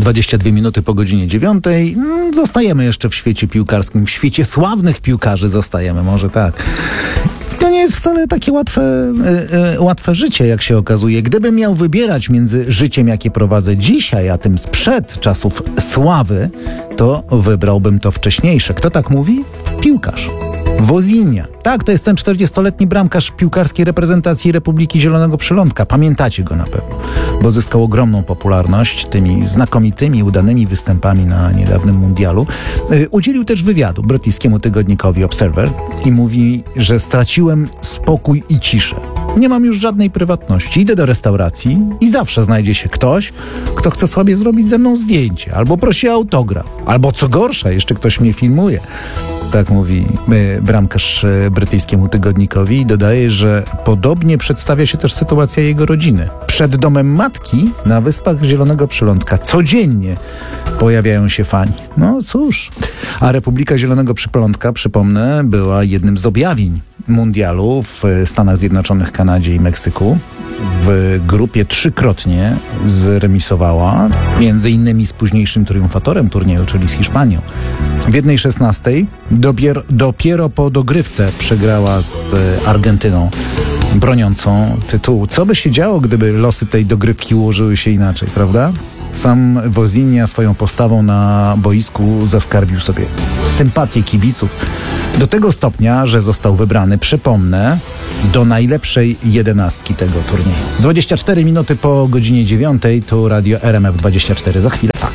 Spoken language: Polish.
22 minuty po godzinie 9. Zostajemy jeszcze w świecie piłkarskim, w świecie sławnych piłkarzy zostajemy, może tak. To nie jest wcale takie łatwe życie, jak się okazuje. Gdybym miał wybierać między życiem, jakie prowadzę dzisiaj, a tym sprzed czasów sławy, to wybrałbym to wcześniejsze. Kto tak mówi? Piłkarz. Wozinha. Tak, to jest ten 40-letni bramkarz piłkarskiej reprezentacji Republiki Zielonego Przylądka. Pamiętacie go na pewno, bo zyskał ogromną popularność tymi znakomitymi, udanymi występami na niedawnym mundialu. Udzielił też wywiadu brytyjskiemu tygodnikowi Observer i mówi, że straciłem spokój i ciszę. Nie mam już żadnej prywatności. Idę do restauracji i zawsze znajdzie się ktoś, kto chce sobie zrobić ze mną zdjęcie, albo prosi o autograf, albo co gorsza, jeszcze ktoś mnie filmuje. Tak mówi bramkarz brytyjskiemu tygodnikowi i dodaje, że podobnie przedstawia się też sytuacja jego rodziny. Przed domem matki na Wyspach Zielonego Przylądka codziennie pojawiają się fani. No cóż, a Republika Zielonego Przylądka, przypomnę, była jednym z objawień mundialu w Stanach Zjednoczonych, Kanadzie i Meksyku. W grupie trzykrotnie zremisowała, między innymi z późniejszym triumfatorem turnieju, czyli z Hiszpanią. W 1/16 dopiero po dogrywce przegrała z Argentyną, broniącą tytułu. Co by się działo, gdyby losy tej dogrywki ułożyły się inaczej, prawda? Sam Wozinha swoją postawą na boisku zaskarbił sobie sympatię kibiców do tego stopnia, że został wybrany, przypomnę, do najlepszej 11 tego turnieju. 24 minuty po godzinie 9 to Radio RMF 24. Za chwilę fakt.